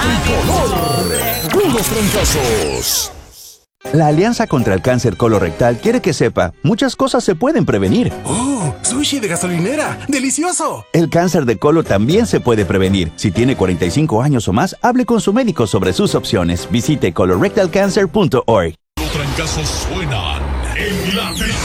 Tricolor. Unos trancazos. La Alianza contra el Cáncer Colorectal quiere que sepa, muchas cosas se pueden prevenir. ¡Oh! ¡Sushi de gasolinera! ¡Delicioso! El cáncer de colon también se puede prevenir. Si tiene 45 años o más, hable con su médico sobre sus opciones. Visite colorectalcancer.org. Los trancazos suenan en la